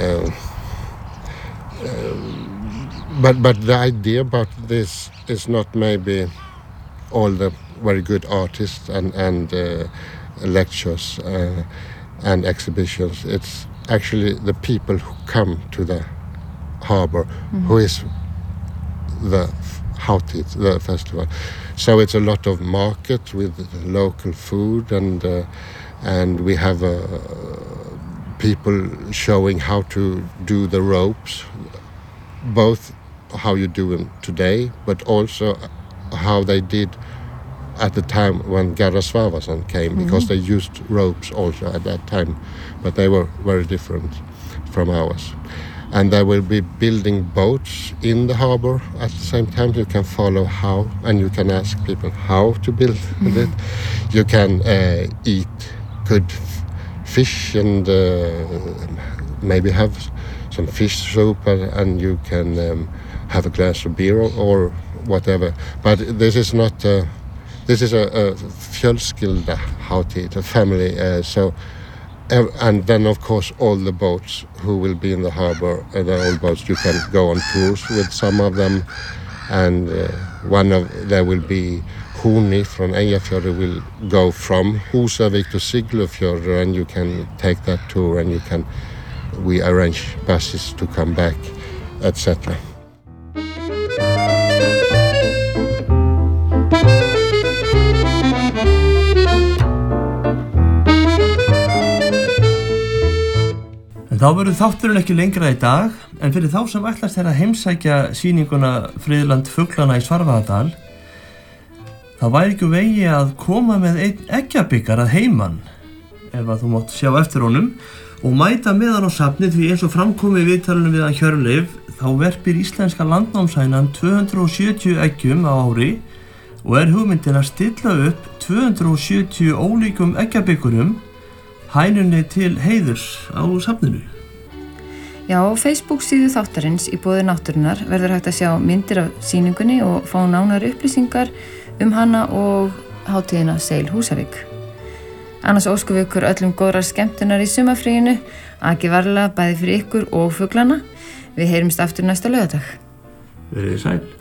but the idea about this is not maybe all the very good artists and lectures and exhibitions. It's actually the people who come to the harbor who is the Hautid, the festival. So it's a lot of market with local food and we have people showing how to do the ropes, both how you do them today, but also how they did at the time when Gerda Svaavason came, because they used ropes also at that time, but they were very different from ours. And they will be building boats in the harbor at the same time. You can follow how, and you can ask people how to build it. You can eat good fish and maybe have some fish soup, and you can have a glass of beer or whatever. But this is not. This is a fjällskilda Hautid, a family. And then, of course, all the boats who will be in the harbor, the old boats, you can go on tours with some of them. And there will be Huni from Eyjafjörður will go from Húsavík to Siglufjörður, and you can take that tour, and we arrange buses to come back, etc. Þá verður þátturinn ekki lengra í dag, en fyrir þá sem ætlast að heimsækja sýninguna Friðland fuglana í Svarfaðardal, þá væri ekki vegi að koma með einn eggjabikar að heiman, ef að þú mátt sjá eftir honum, og mæta með hann á safnið, því eins og framkomi í viðtalinu við hann Hjörleif, þá verpir íslenska landnámshænan 270 eggjum á ári og hugmyndin að stilla upp 270 ólíkum eggjabikurum hænunni til heiðurs á safninu. Já, á Facebook-síðu þáttarins í boði náttúrunnar verður hægt að sjá myndir af sýningunni og fá nánari upplýsingar hana og hátíðina Seil Húsavík. Annars óskum við ykkur öllum góðrar skemmtunar í sumarfríinu, aki varlega bæði fyrir ykkur og fuglana. Við heyrumst aftur næsta laugardag. Verið sæl.